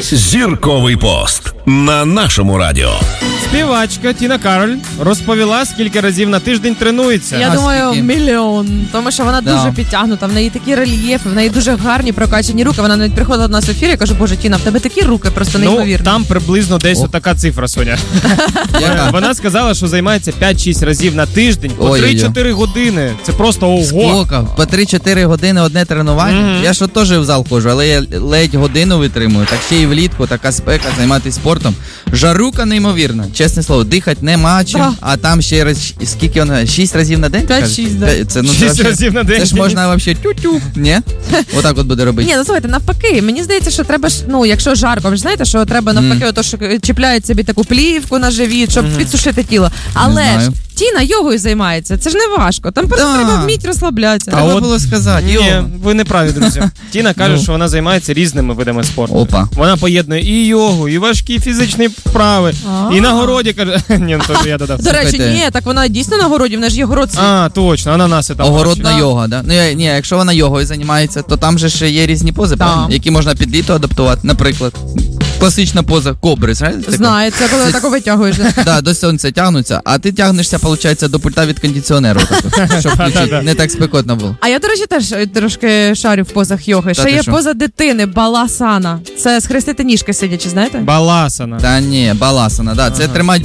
Зірковий пост на нашому радіо. Співачка Тіна Кароль розповіла, скільки разів на тиждень тренується. Я думаю, мільйон. Тому що вона дуже підтягнута, в неї такі рельєфи, в неї дуже гарні прокачані руки. Вона навіть приходила до нас в ефір і каже, боже, Тіна, в тебе такі руки, просто неймовірні. Ну, там приблизно десь така цифра, Соня. Вона сказала, що займається 5-6 разів на тиждень, по 3-4 години. Це просто ого. Скільки? По 3-4 години одне тренування? Я ж теж в зал ходжу, але я ледь годину витримую. Так ще й влітку, така спека, займатися спортом. Жарука неймовірна. Чесне слово, дихати нема чим, а там ще раз, скільки вона, 6 разів на день? 5-6, да. Це, 6 разів на день. Це ж можна взагалі тю-тю, ні? Отак от буде робити. Ні, ну слухайте, навпаки, мені здається, що треба, якщо жарко, ви ж знаєте, що треба навпаки, ото, що чіпляють собі таку плівку на живіт, щоб підсушити тіло. Але ж Тіна йогою займається, це ж не важко, там просто треба вміти розслаблятися. Треба було сказати. Ні, ви не праві, друзі. Тіна каже, що вона займається різними видами спорту. Опа. Вона поєднує і йогу, і важкі фізичні вправи, і на городі, каже, ні, ну то я додав. До речі, ні, так вона дійсно на городі, вона ж є город. А, точно, ананаси там. Огородна йога, да? Ну, ні, якщо вона йогою займається, то там же ще є різні пози, які можна під літо адаптувати, наприклад. Класична поза кобри, знаєте? Знаю, це коли таку витягуєш. Так, до сонця тягнуться, а ти тягнешся, виходить, до пульта від кондиціонеру, щоб не так спекотно було. А я, до речі, теж трошки шарю в позах йоги. Ще є поза дитини, баласана. Це схрестити ніжки сидячи, знаєте? Баласана. Та ні, баласана, да. Це тримати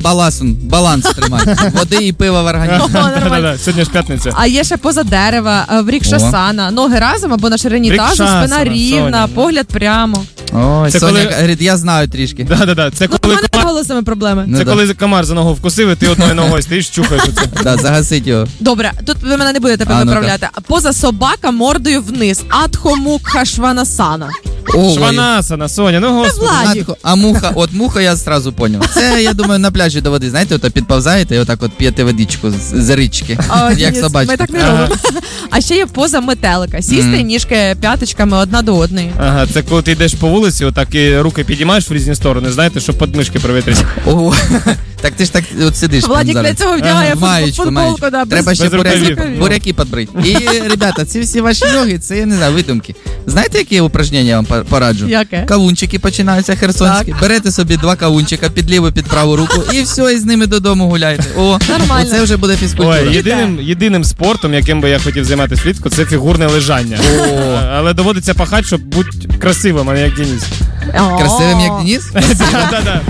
баланс тримати. Води і пива в організмі. Сьогодні ж п'ятниця. А є ще поза дерева, врікшасана. Ноги разом або на ширині тазу, спина рівна, погляд прямо. Ой, Соня говорить, я знаю трішки. Да. Це коли голосами проблеми. Це коли комар за ногу вкусив, і ти одною ногою стоїш, чухаєш оце. Да, загасить його. Добре, тут ви мене не будете виправляти. Поза собака мордою вниз. Адхо-мукха шванасана. Шванасана, Соня, ну господи. А муха я сразу поняв. Це, я думаю, на пляжі до води, знаєте, ото підповзаєте і отак от п'єте водичку з річки, як собачка. Ми так не робимо. А ще є поза метелика. Сісти ніжки п'яточками одна до одної. Ага, це коли ти йдеш по вулиці, отак і руки підіймаєш в різні сторони, знаєте, щоб подмишки провітрити. Ого, так ти ж так от сидиш. Владик для цього вдягає футболку. Треба ще буряки підбрити. І, ребята, ці всі ваші йоги, це, я не знаю, видумки. Знаєте, які упражнення я вам пораджу? Яке? Кавунчики починаються херсонські. Берете собі 2 кавунчика під ліву, під праву руку і все, і з ними додому гуляйте. О, нормально. Це вже буде фізкультура. Ой, єдиним спортом, яким би я хотів займатися влітку, це фігурне лежання. Але доводиться пахати, щоб бути красивим, а не як Денис. Красивим, як Денис? Да.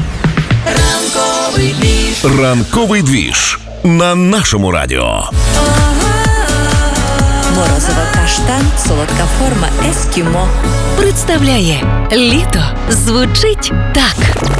Ранковий двіж на нашому радіо. Морозова каштан, солодка форма ескімо. Представляє літо звучить так.